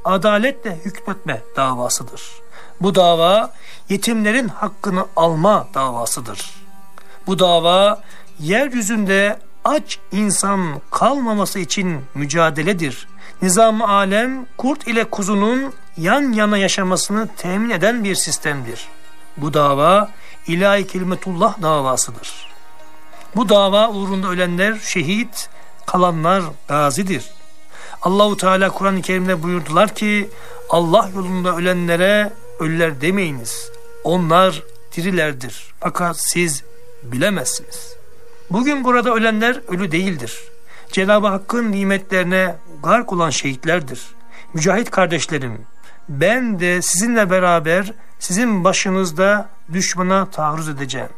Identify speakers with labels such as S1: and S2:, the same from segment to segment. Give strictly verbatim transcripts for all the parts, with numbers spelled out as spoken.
S1: adaletle hükmetme davasıdır. Bu dava yetimlerin hakkını alma davasıdır. Bu dava yeryüzünde aç insan kalmaması için mücadeledir. Nizam-ı alem kurt ile kuzunun yan yana yaşamasını temin eden bir sistemdir. Bu dava ilahi kelimetullah davasıdır. Bu dava uğrunda ölenler şehit, kalanlar gazidir. Allahu Teala Kur'an-ı Kerim'de buyurdular ki Allah yolunda ölenlere ölüler demeyiniz. Onlar dirilerdir. Fakat siz bilemezsiniz. Bugün burada ölenler ölü değildir. Cenab-ı Hakk'ın nimetlerine gark olan şehitlerdir. Mücahit kardeşlerim, ben de sizinle beraber sizin başınızda düşmana taarruz edeceğim.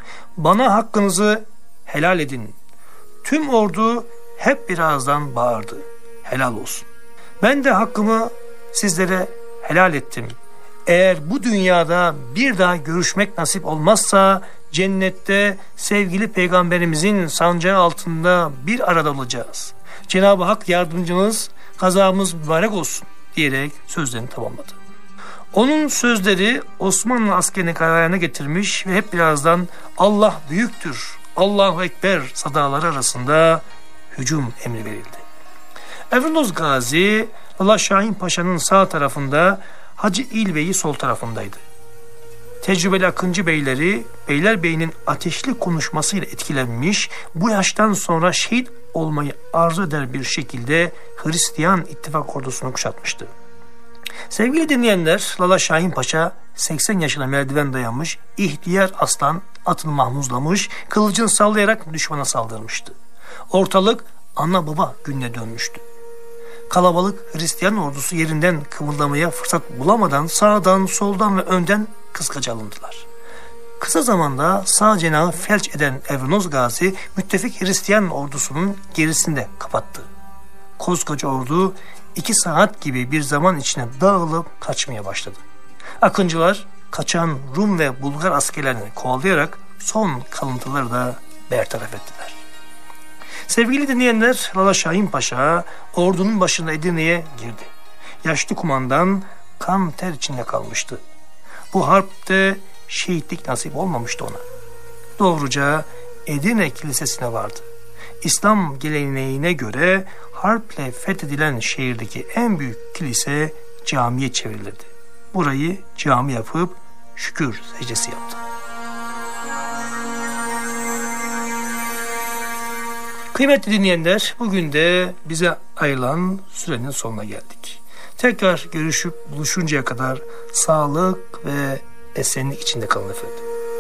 S1: Bana hakkınızı helal edin. Tüm ordu hep birazdan bağırdı. Helal olsun. Ben de hakkımı sizlere helal ettim. Eğer bu dünyada bir daha görüşmek nasip olmazsa cennette sevgili peygamberimizin sancağı altında bir arada olacağız. Cenab-ı Hak yardımcınız, kazamız mübarek olsun diyerek sözlerini tamamladı. Onun sözleri Osmanlı askerini kararına getirmiş ve hep birazdan Allah büyüktür, Allahu Ekber sadaları arasında hücum emri verildi. Evrenos Gazi, Lala Şahin Paşa'nın sağ tarafında, Hacı İlbey'i sol tarafındaydı. Tecrübeli Akıncı beyleri, Beylerbeyi'nin ateşli konuşmasıyla etkilenmiş, bu yaştan sonra şehit olmayı arzu eder bir şekilde Hristiyan ittifak ordusunu kuşatmıştı. Sevgili dinleyenler, Lala Şahin Paşa seksen yaşına merdiven dayanmış, ihtiyar aslan atını mahmuzlamış, kılıcını sallayarak düşmana saldırmıştı. Ortalık ana baba gününe dönmüştü. Kalabalık Hristiyan ordusu yerinden kımıldamaya fırsat bulamadan sağdan, soldan ve önden kıskaca alındılar. Kısa zamanda sağ cenahı felç eden Evrenos Gazi, müttefik Hristiyan ordusunun gerisini de kapattı. Koskoca ordu iki saat gibi bir zaman içine dağılıp kaçmaya başladı. Akıncılar kaçan Rum ve Bulgar askerlerini kovalayarak son kalıntıları da bertaraf ettiler. Sevgili dinleyenler, Lala Şahin Paşa ordunun başında Edirne'ye girdi. Yaşlı kumandan kan ter içinde kalmıştı. Bu harpte şehitlik nasip olmamıştı ona. Doğruca Edirne Kilisesi'ne vardı. İslam geleneğine göre harple fethedilen şehirdeki en büyük kilise camiye çevrilirdi. Burayı cami yapıp şükür secdesi yaptı. Kıymetli dinleyenler, bugün de bize ayrılan sürenin sonuna geldik. Tekrar görüşüp buluşuncaya kadar sağlık ve esenlik içinde kalın efendim.